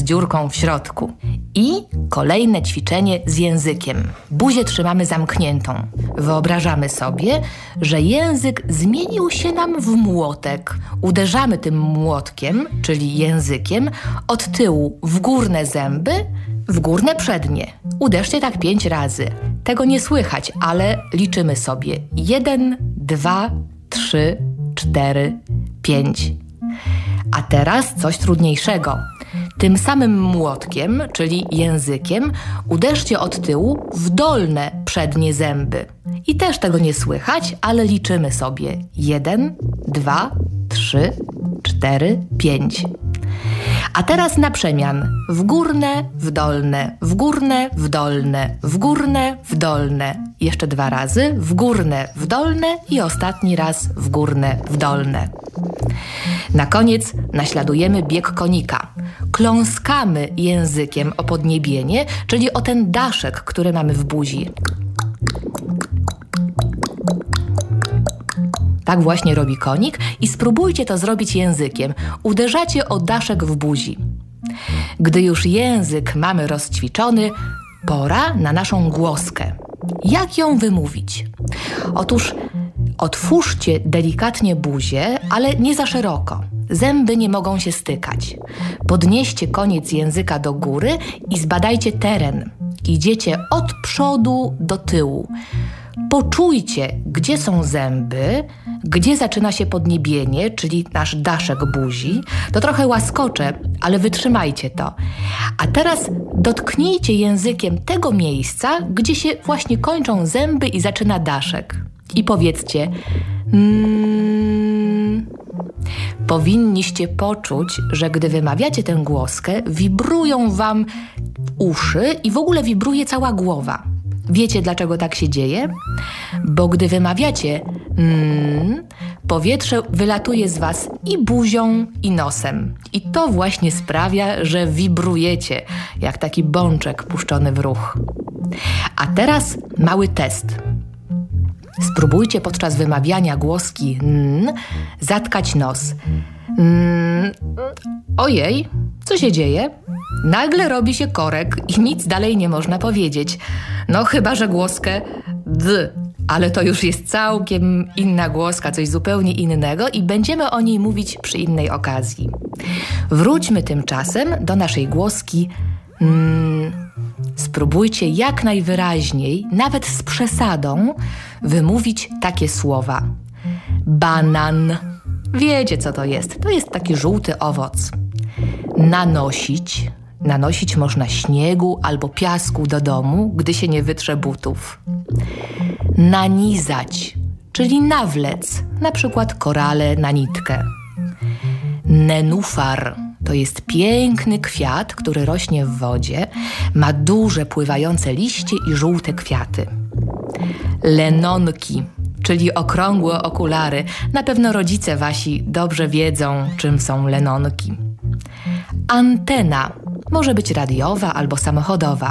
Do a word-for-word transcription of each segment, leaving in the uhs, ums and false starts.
dziurką w środku. I kolejne ćwiczenie z językiem. Buzię trzymamy zamkniętą. Wyobrażamy sobie, że język zmienił się nam w młotek. Uderzamy tym młotkiem, czyli językiem, od tyłu w górne zęby, w górne przednie. Uderzcie tak pięć razy. Tego nie słychać, ale liczymy sobie. Jeden, dwa, trzy, cztery, pięć. A teraz coś trudniejszego. Tym samym młotkiem, czyli językiem, uderzcie od tyłu w dolne przednie zęby. I też tego nie słychać, ale liczymy sobie. Jeden, dwa, trzy, cztery, pięć. A teraz na przemian. W górne, w dolne, w górne, w dolne, w górne, w dolne. Jeszcze dwa razy. W górne, w dolne i ostatni raz w górne, w dolne. Na koniec naśladujemy bieg konika. Kląskamy językiem o podniebienie, czyli o ten daszek, który mamy w buzi. Tak właśnie robi konik i spróbujcie to zrobić językiem. Uderzacie o daszek w buzi. Gdy już język mamy rozćwiczony, pora na naszą głoskę. Jak ją wymówić? Otóż otwórzcie delikatnie buzię, ale nie za szeroko. Zęby nie mogą się stykać. Podnieście koniec języka do góry i zbadajcie teren. Idziecie od przodu do tyłu. Poczujcie, gdzie są zęby, gdzie zaczyna się podniebienie, czyli nasz daszek buzi. To trochę łaskocze, ale wytrzymajcie to. A teraz dotknijcie językiem tego miejsca, gdzie się właśnie kończą zęby i zaczyna daszek. I powiedzcie mmm. Powinniście poczuć, że gdy wymawiacie tę głoskę, wibrują wam uszy i w ogóle wibruje cała głowa. Wiecie, dlaczego tak się dzieje? Bo gdy wymawiacie mm, powietrze wylatuje z was i buzią, i nosem. I to właśnie sprawia, że wibrujecie, jak taki bączek puszczony w ruch. A teraz mały test. Spróbujcie podczas wymawiania głoski n zatkać nos. Mm, ojej, co się dzieje? Nagle robi się korek i nic dalej nie można powiedzieć. No chyba że głoskę d, ale to już jest całkiem inna głoska, coś zupełnie innego i będziemy o niej mówić przy innej okazji. Wróćmy tymczasem do naszej głoski mm, spróbujcie jak najwyraźniej, nawet z przesadą, wymówić takie słowa. Banan. Wiecie, co to jest? To jest taki żółty owoc. Nanosić. Nanosić można śniegu albo piasku do domu, gdy się nie wytrze butów. Nanizać, czyli nawlec, na przykład korale na nitkę. Nenufar. To jest piękny kwiat, który rośnie w wodzie, ma duże pływające liście i żółte kwiaty. Lenonki, czyli okrągłe okulary. Na pewno rodzice wasi dobrze wiedzą, czym są lenonki. Antena, może być radiowa albo samochodowa.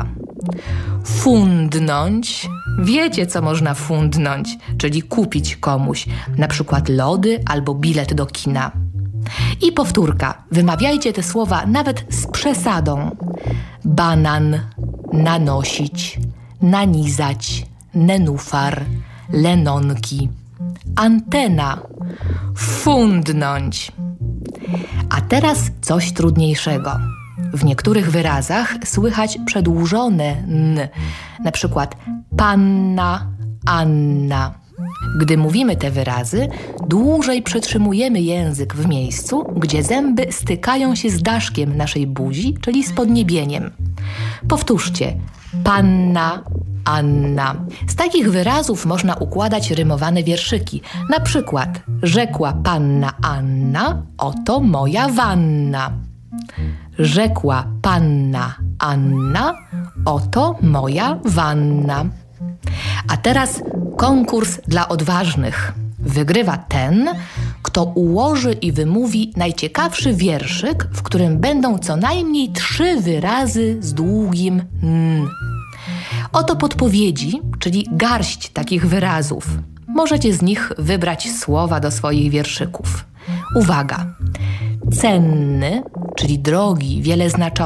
Fundnąć. Wiecie, co można fundnąć, czyli kupić komuś, na przykład lody albo bilet do kina. I powtórka. Wymawiajcie te słowa nawet z przesadą. Banan, nanosić, nanizać, nenufar, lenonki, antena, fundnąć. A teraz coś trudniejszego. W niektórych wyrazach słychać przedłużone n, na przykład panna, Anna. Gdy mówimy te wyrazy, dłużej przytrzymujemy język w miejscu, gdzie zęby stykają się z daszkiem naszej buzi, czyli z podniebieniem. Powtórzcie. Panna, Anna. Z takich wyrazów można układać rymowane wierszyki. Na przykład rzekła panna Anna, oto moja wanna. Rzekła panna Anna, oto moja wanna. A teraz konkurs dla odważnych. Wygrywa ten, kto ułoży i wymówi najciekawszy wierszyk, w którym będą co najmniej trzy wyrazy z długim n. Oto podpowiedzi, czyli garść takich wyrazów. Możecie z nich wybrać słowa do swoich wierszyków. Uwaga! Cenny, czyli drogi, wiele znaczący.